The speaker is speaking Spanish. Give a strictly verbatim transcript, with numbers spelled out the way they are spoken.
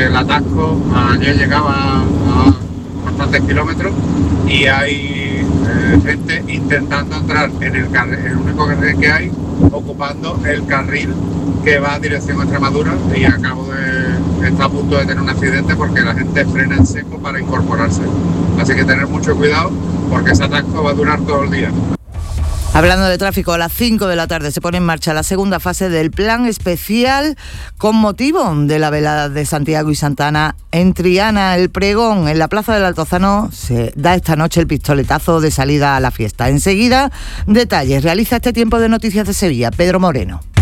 el atasco ayer llegaba a bastantes kilómetros y hay eh, gente intentando entrar en el carril, el único carril que hay, ocupando el carril que va a dirección a Extremadura, y acabo de estar a punto de tener un accidente porque la gente frena en seco para incorporarse. Así que tener mucho cuidado porque ese atasco va a durar todo el día. Hablando de tráfico, a las cinco de la tarde se pone en marcha la segunda fase del plan especial con motivo de la velada de Santiago y Santana en Triana. El pregón en la Plaza del Altozano se da esta noche el pistoletazo de salida a la fiesta. Enseguida, detalles. Realiza este tiempo de noticias de Sevilla, Pedro Moreno.